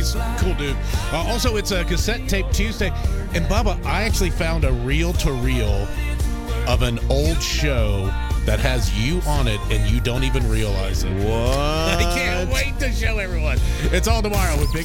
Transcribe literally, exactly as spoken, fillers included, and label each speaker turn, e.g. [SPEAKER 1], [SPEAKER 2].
[SPEAKER 1] He's a cool dude. Uh, also, it's a cassette tape Tuesday. And, Bubba, I actually found a reel-to-reel of an old show that has you on it, and you don't even realize it.
[SPEAKER 2] What?
[SPEAKER 1] I can't wait to show everyone. It's all tomorrow with Big